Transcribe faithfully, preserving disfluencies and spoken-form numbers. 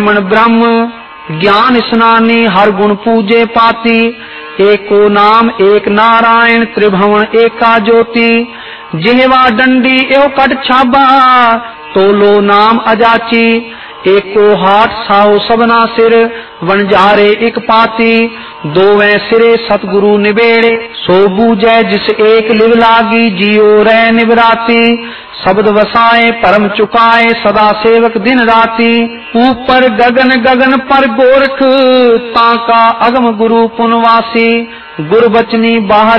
ब्राह्मण ब्रह्म ज्ञान स्नानी हर गुण पूजे पाती। एको नाम एक नारायण त्रिभुवन एका ज्योति। जिहवा डंडी एव कट छाबा तोलो नाम अजाची। एको हाथ साहो सबना सिर वनजारे एक पाती। दोवे सिरे सतगुरु निबेड़े सो बूझे जिस एक लिव लागी जियो रै निबराती। शब्द वसाए परम चुकाए सदा सेवक दिन राती। ऊपर गगन गगन पर गोरख ताका अगम गुरु पुनवासी। गुरबचनी बाहर